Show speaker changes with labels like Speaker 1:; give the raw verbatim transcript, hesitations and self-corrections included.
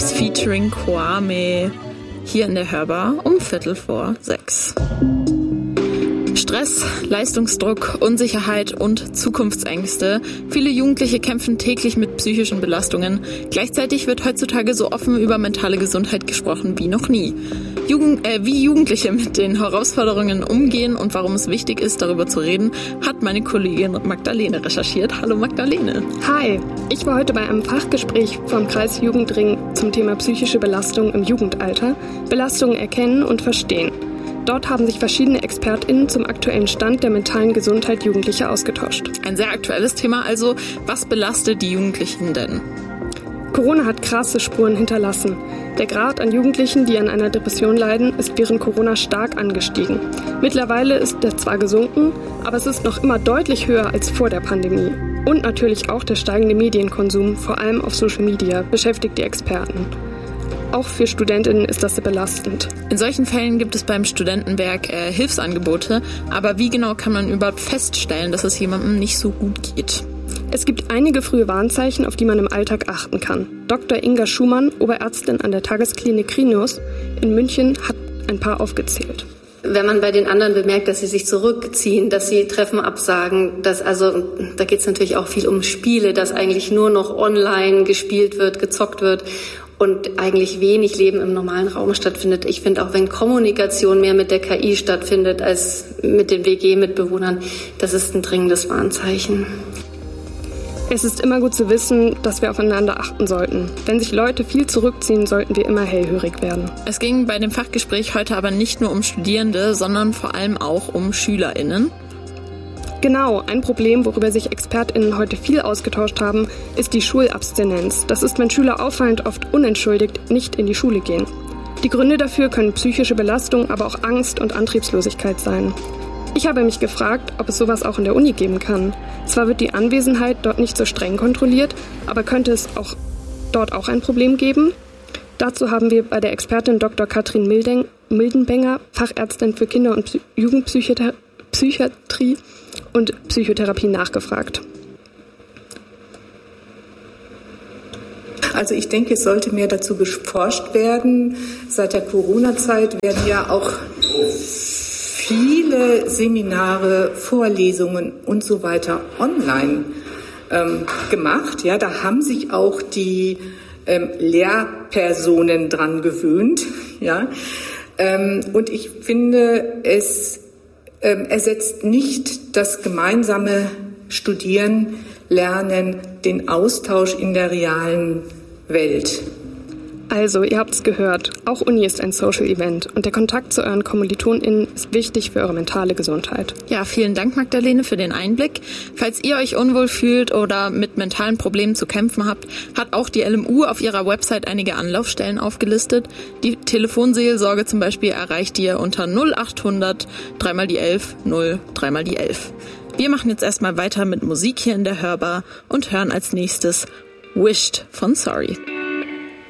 Speaker 1: featuring Kwame hier in der Hörbar um Viertel vor sechs. Stress, Leistungsdruck, Unsicherheit und Zukunftsängste. Viele Jugendliche kämpfen täglich mit psychischen Belastungen. Gleichzeitig wird heutzutage so offen über mentale Gesundheit gesprochen wie noch nie. Jugend, äh, wie Jugendliche mit den Herausforderungen umgehen und warum es wichtig ist, darüber zu reden, hat meine Kollegin Magdalene recherchiert. Hallo Magdalene.
Speaker 2: Hi, ich war heute bei einem Fachgespräch vom Kreis Jugendring zum Thema psychische Belastung im Jugendalter, Belastungen erkennen und verstehen. Dort haben sich verschiedene ExpertInnen zum aktuellen Stand der mentalen Gesundheit Jugendlicher ausgetauscht.
Speaker 1: Ein sehr aktuelles Thema also. Was belastet die Jugendlichen denn?
Speaker 2: Corona hat krasse Spuren hinterlassen. Der Grad an Jugendlichen, die an einer Depression leiden, ist während Corona stark angestiegen. Mittlerweile ist er zwar gesunken, aber es ist noch immer deutlich höher als vor der Pandemie. Und natürlich auch der steigende Medienkonsum, vor allem auf Social Media, beschäftigt die Experten. Auch für Studentinnen ist das sehr belastend.
Speaker 1: In solchen Fällen gibt es beim Studentenwerk äh, Hilfsangebote. Aber wie genau kann man überhaupt feststellen, dass es jemandem nicht so gut geht?
Speaker 2: Es gibt einige frühe Warnzeichen, auf die man im Alltag achten kann. Doktor Inga Schumann, Oberärztin an der Tagesklinik Krinius in München, hat ein paar aufgezählt.
Speaker 3: Wenn man bei den anderen bemerkt, dass sie sich zurückziehen, dass sie Treffen absagen, dass also da geht es natürlich auch viel um Spiele, dass eigentlich nur noch online gespielt wird, gezockt wird und eigentlich wenig Leben im normalen Raum stattfindet. Ich finde auch, wenn Kommunikation mehr mit der K I stattfindet als mit den W G-Mitbewohnern, das ist ein dringendes Warnzeichen.
Speaker 2: Es ist immer gut zu wissen, dass wir aufeinander achten sollten. Wenn sich Leute viel zurückziehen, sollten wir immer hellhörig werden.
Speaker 1: Es ging bei dem Fachgespräch heute aber nicht nur um Studierende, sondern vor allem auch um SchülerInnen.
Speaker 2: Genau, ein Problem, worüber sich ExpertInnen heute viel ausgetauscht haben, ist die Schulabstinenz. Das ist, wenn Schüler auffallend oft unentschuldigt nicht in die Schule gehen. Die Gründe dafür können psychische Belastung, aber auch Angst und Antriebslosigkeit sein. Ich habe mich gefragt, ob es sowas auch in der Uni geben kann. Zwar wird die Anwesenheit dort nicht so streng kontrolliert, aber könnte es auch dort auch ein Problem geben? Dazu haben wir bei der Expertin Doktor Katrin Milden- Mildenbenger, Fachärztin für Kinder- und Psy- Jugendpsychiatrie und Psychotherapie nachgefragt.
Speaker 4: Also ich denke, es sollte mehr dazu geforscht werden. Seit der Corona-Zeit werden ja auch viele Seminare, Vorlesungen und so weiter online ähm, gemacht. Ja, da haben sich auch die ähm, Lehrpersonen dran gewöhnt. Ja, ähm, und ich finde, es ähm, ersetzt nicht das gemeinsame Studieren, Lernen, den Austausch in der realen Welt.
Speaker 2: Also, ihr habt es gehört, auch Uni ist ein Social Event und der Kontakt zu euren KommilitonInnen ist wichtig für eure mentale Gesundheit.
Speaker 1: Ja, vielen Dank Magdalene für den Einblick. Falls ihr euch unwohl fühlt oder mit mentalen Problemen zu kämpfen habt, hat auch die L M U auf ihrer Website einige Anlaufstellen aufgelistet. Die Telefonseelsorge zum Beispiel erreicht ihr unter null achthundert drei mal die elf null drei mal die elf. Wir machen jetzt erstmal weiter mit Musik hier in der Hörbar und hören als nächstes Wished von Sorry.